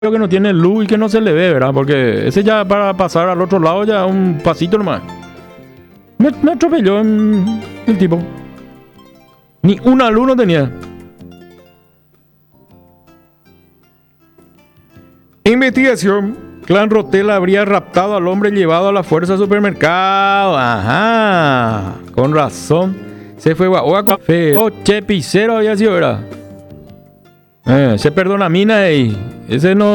que no tiene luz y que no se le ve, ¿verdad? Porque ese ya para pasar al otro lado ya un pasito nomás. Me atropelló el tipo. Ni una luz no tenía. Investigación. Clan Rotella habría raptado al hombre llevado a la fuerza al supermercado. Ajá. Con razón. Se fue a café. Che, pisero había sido, ¿verdad? Se perdona mina y ese no.